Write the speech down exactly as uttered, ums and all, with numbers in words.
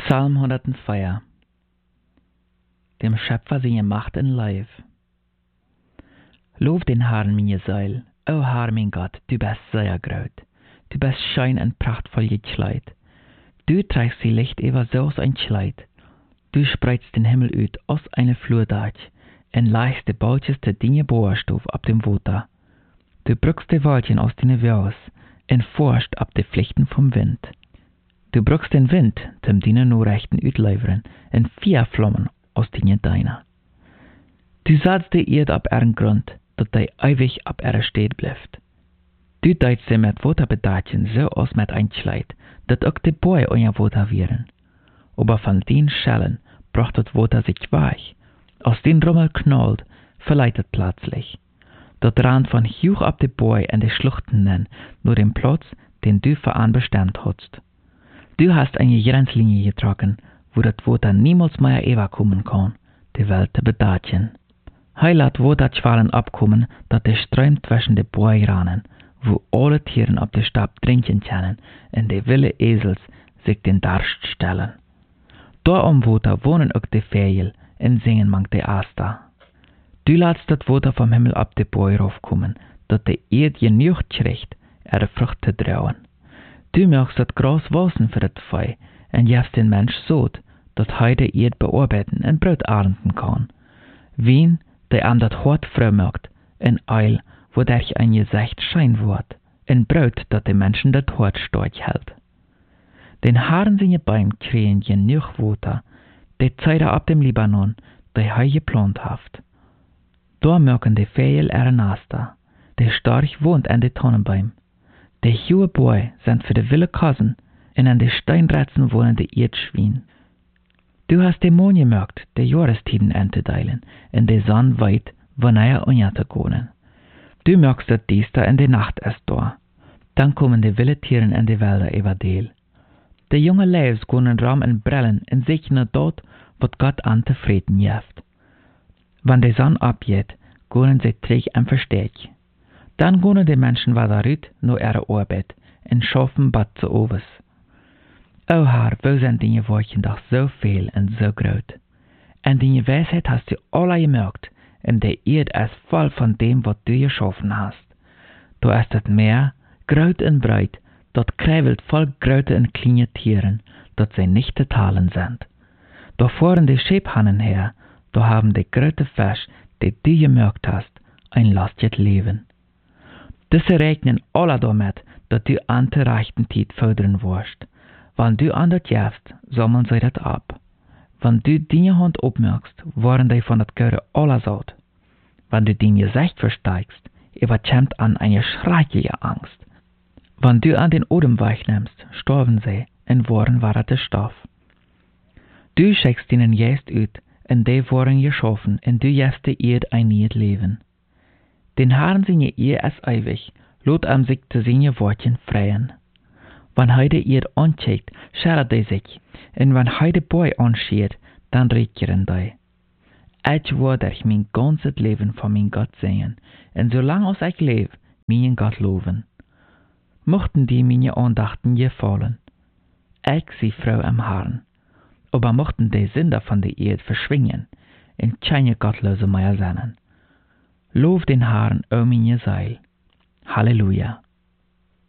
Psalm hundertvier. Dem Schöpfer seine Macht in Leib. Lob den Herrn, meine Seele, o Herr, mein Gott, du bist sehr groß. Du bist schön und prachtvoll gekleidet. Du trägst die Licht über so ein Kleid. Du spreidst den Himmel uit aus eine Flurdach und leihst die Bootjes te deine Boerstof ab dem Water. Du brückst die Wolken aus deine Wels und forscht ab die Pflichten vom Wind. Du brückst den Wind zum deine Nachrichten uitleveren und vier Flammen aus deine Deine. Du setzt die Erde ab ihren Grund, dat die ewig ab ihrer Steht bleibt. Du deitst sie mit Waterbedachen so aus mit ein Kleid, dat auch die Bäume euer Water wären. Aber von den Schellen bracht das Water sich weich. Aus den Rummel knallt, verleitet plötzlich. Dat Rand von hoch ab die Bäume und die Schluchten nen, nur den Platz, den du für an bestimmt hast. Du hast eine Grenzlinie getroffen, wo das Water niemals mehr überkommen kann, die Welt zu bedachen. Hij laat Waterschwallen abkommen, dat de Strom zwischen de Bäume rannen, wo alle Tieren ab de Stab trinken können und de wilde Esels sich den Durst stellen. Da am Water wohnen auch de Vögel und singen mang de Aster. Du lässt das Water vom Himmel ab de Bäume raufkommen, dat de Erde genug kriegt, ihre Frucht zu trauen. Du machst das Gras wachsen für das Vieh und gibst den Mensch Sod, dat hij de Erde bearbeiten und Brot ernten kann. Wien, der an dat Hort frömögt, en Eil, wo derch ein Gesicht schein wird, en Brot, dat de Menschen dat Hort storch hält. Den Haaren seine Beine kriegen genug Water, de Zeide ab dem Libanon, de hei geplant haft. Da mögen de Vögel ihre Nester, de Storch wohnt an de Tannenbaum. De hohe Bäume sind für de wilde Kassen, en an de Steinretzen wohnen de Erdschwein. Du hast de Mond gemerkt, de Jahrestiden entedeilen, en de Sonne weit, wanneer unter konen. Du merkst dat Diester in de Nacht ist da. Dann kommen de wilde Tieren in de Wälder über Deel. De junge Leus konen Raum en Brillen en sichern dort, wat Gott an tevreden jeft. Wann de Sonne abgeht, konen sie träg en Versteg. Dann konen de Menschen wieder rüt no ihre Arbeit en schaffen Bad zu overs. O Herr, wo sind deine Worte doch so viel und so groß? Und deine Weisheit hast du alle gemerkt, und der Erde ist voll von dem, was du geschaffen hast. Da ist das Meer, groß und breit, dort krävelt voll große und kleine Tieren, dort sie nicht zu teilen sind. Da fahren die Schäbhannen her, da haben die große Fisch, die du gemerkt hast, ein lastes Leben. Diese rechnen alle damit, dass du an der rechten Zeit fördern wirst. Wenn du an das gibst, sammeln sie das ab. Wenn du deine Hand abmerkst, waren die von das Göre alle saut. Wenn du dein Gesicht versteigst, überkommt an eine schreckliche Angst. Wenn du an den Odem weichnimmst, sterben sie und waren warate Stoff. Du schickst ihnen Geist ut, und die waren geschaffen, und du gibst der Erde ein neues Leben. Den Herrn seine Ehe ist ewig, lot am sich zu seine Worten freien. Wenn hij de Erde ancheckt, schert hij sich, en wenn hij de Bäume anschiert, dann regieren die. Ich werde ich mein ganzes Leben von mein Gott singen, und solange als ich lebe, meinen Gott loben. Mochten die meine Andachten gefallen. Ich sie Frau am Herrn, aber mochten die Sünder von der Erde verschwingen, und keine Gottlose mehr sein. Lob den Herrn, o meine Seele. Halleluja.